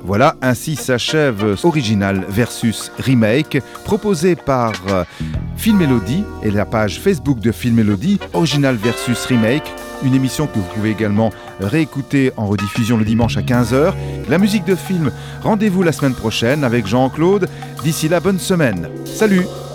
Voilà, ainsi s'achève Original versus Remake, proposé par Film Mélodie et la page Facebook de Film Mélodie, Original versus Remake, une émission que vous pouvez également réécouter en rediffusion le dimanche à 15h. La musique de film, rendez-vous la semaine prochaine avec Jean-Claude. D'ici là, bonne semaine. Salut!